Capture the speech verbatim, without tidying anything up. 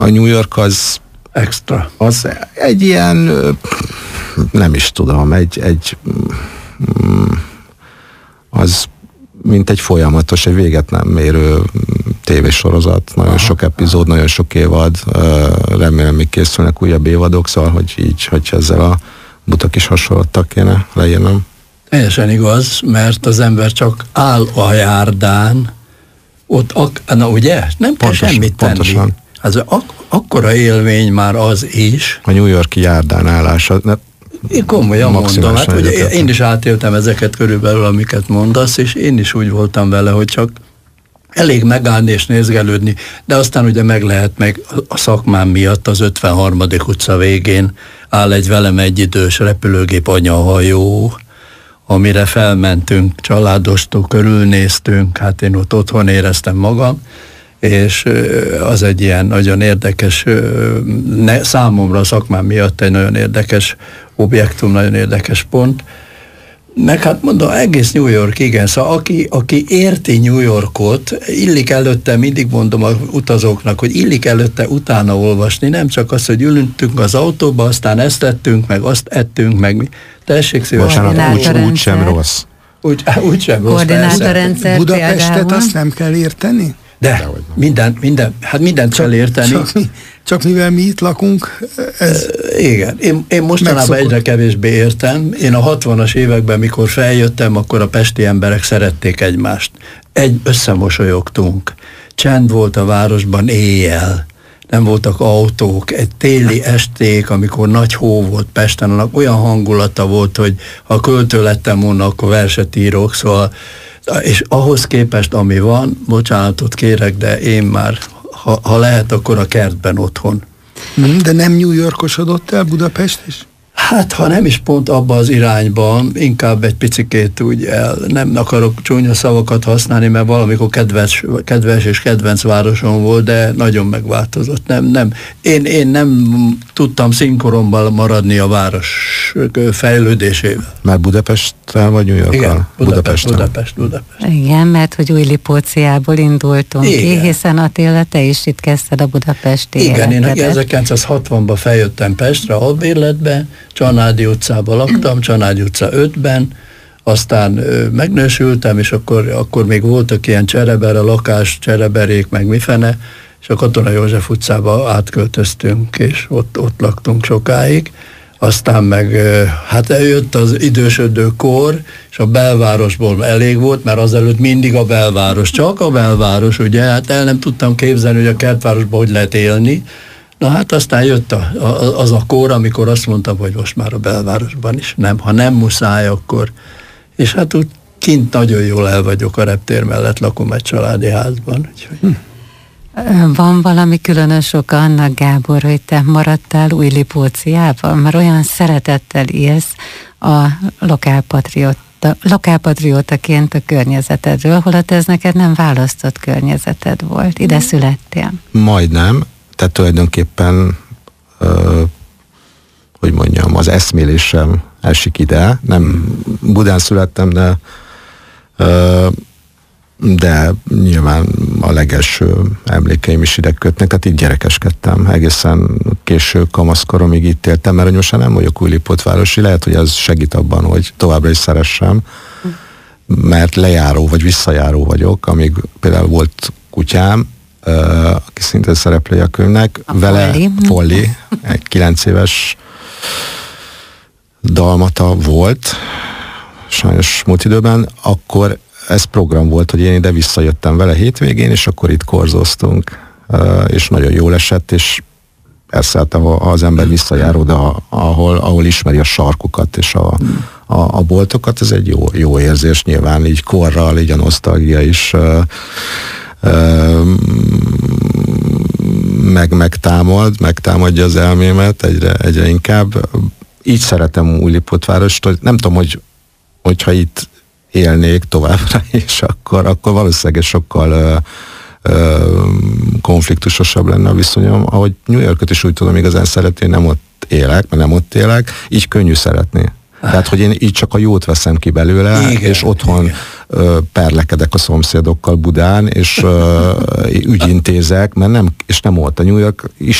A New York az extra. Az egy ilyen, nem is tudom, egy, egy az mint egy folyamatos, egy véget nem érő tévésorozat, nagyon aha, sok epizód, aha. nagyon sok évad, remélem még készülnek újabb évadok, szóval, hogy így, hogy ezzel a buta kis hasonlattal kéne leírnom. Teljesen igaz, mert az ember csak áll a járdán, ott, ak- na ugye, nem kell pontosan, semmit tenni. Pontosan. Az ak- akkora élmény már az is. A New York-i járdán állása. Ne, én komolyan mondom, hát ugye én is átéltem ezeket körülbelül, amiket mondasz, és én is úgy voltam vele, hogy csak elég megállni és nézgelődni, de aztán ugye meg lehet meg a szakmám miatt az ötvenharmadik utca végén áll egy velem egyidős repülőgép anyahajó, amire felmentünk, családostól körülnéztünk, hát én ott otthon éreztem magam, és az egy ilyen nagyon érdekes, ne, számomra a szakmám miatt egy nagyon érdekes objektum, nagyon érdekes pont. Meg hát mondom, egész New York, igen, szóval aki, aki érti New Yorkot, illik előtte, mindig mondom az utazóknak, hogy illik előtte utána olvasni, nem csak az, hogy ülünk az autóba, aztán ezt ettünk, meg azt ettünk, meg mi. Tessék szívesen. Bocsánat, úgy, úgy sem rossz. Úgy, úgy sem rossz, persze. Budapestet azt nem kell érteni? De, minden, minden, hát mindent csak, kell érteni. Csak, mi, csak mivel mi itt lakunk, ez e, igen, én, én mostanában megszokott. Egyre kevésbé értem. Én a hatvanas években, mikor feljöttem, akkor a pesti emberek szerették egymást. Egy összemosolyogtunk. Csend volt a városban éjjel. Nem voltak autók. Egy téli esték, amikor nagy hó volt Pesten, annak olyan hangulata volt, hogy ha költő lettem volna, akkor verset írok, szóval és ahhoz képest, ami van, bocsánatot kérek, de én már, ha, ha lehet, akkor a kertben otthon. De nem New Yorkosodott el Budapest is? Hát, ha nem is pont abba az irányban, inkább egy picikét úgy el, nem akarok csúnya szavakat használni, mert valamikor kedves, kedves és kedvenc városom volt, de nagyon megváltozott. Nem, nem. Én, én nem tudtam színkoromban maradni a város fejlődésével. Már Budapesten vagy New Yorkkal? Igen, Budapest, Budapest, Budapest. Igen, mert hogy Újlipóciából indultunk ki, hiszen Attila, te is itt kezdted a budapesti igen, életedet. én ezerkilencszázhatvanban feljöttem Pestre, albérletbe, Csanádi utcában laktam, Csanádi utca ötben, aztán ö, megnősültem, és akkor, akkor még voltak ilyen cserebere lakás, csereberék, meg mifene, és a Katona József utcába átköltöztünk, és ott, ott laktunk sokáig. Aztán meg, ö, hát eljött az idősödő kor, és a belvárosból elég volt, mert azelőtt mindig a belváros, csak a belváros, ugye, hát el nem tudtam képzelni, hogy a kertvárosban hogy lehet élni. Na hát aztán jött a, a, az a kor, amikor azt mondtam, hogy most már a belvárosban is nem. Ha nem muszáj, akkor... És hát úgy kint nagyon jól el vagyok, a reptér mellett lakom egy családi házban. Úgyhogy... Van valami különös oka annak, Gábor, hogy te maradtál Újlipóciában? Mert olyan szeretettel élsz a lokálpatrióta, lokálpatriótaként a környezetedről, holott ez neked nem választott környezeted volt. Ide születtél. Majdnem. Tehát tulajdonképpen, ö, hogy mondjam, az eszmélésem esik ide. Nem Budán születtem, de, ö, de nyilván a legelső emlékeim is ide kötnek, tehát így gyerekeskedtem. Egészen késő kamaszkoromig itt éltem, mert most nem vagyok újlipótvárosi, lehet, hogy ez segít abban, hogy továbbra is szeressem, mert lejáró vagy visszajáró vagyok, amíg például volt kutyám, Uh, aki szintén szereplője a könyvnek, a vele Folli. Folli, egy kilenc éves dalmata volt, sajnos múlt időben, akkor ez program volt, hogy én ide visszajöttem vele hétvégén, és akkor itt korzóztunk, uh, és nagyon jól esett, és persze ha az ember visszajár oda, ahol, ahol ismeri a sarkukat és a, a, a boltokat, ez egy jó, jó érzés, nyilván így korral, így a nosztalgia is uh, meg megtámad, megtámadja az elmémet egyre, egyre inkább. Így szeretem Újlipótvárost, hogy nem tudom, hogy hogyha itt élnék továbbra is, akkor, akkor valószínűleg sokkal ö, ö, konfliktusosabb lenne a viszonyom. Ahogy New Yorkot is úgy tudom igazán szeretni, nem ott élek, mert nem ott élek, így könnyű szeretni. Tehát, hogy én így csak a jót veszem ki belőle, igen, és otthon igen. perlekedek a szomszédokkal Budán, és ügyintézek, mert nem, és nem volt a New York is